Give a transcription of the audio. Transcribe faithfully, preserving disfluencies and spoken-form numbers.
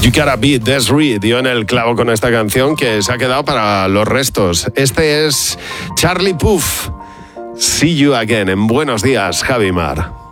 You Gotta Be Desiree dio en el clavo con esta canción que se ha quedado para los restos. Este es Charlie Puth. See You Again. En Buenos Días, Javi Mar.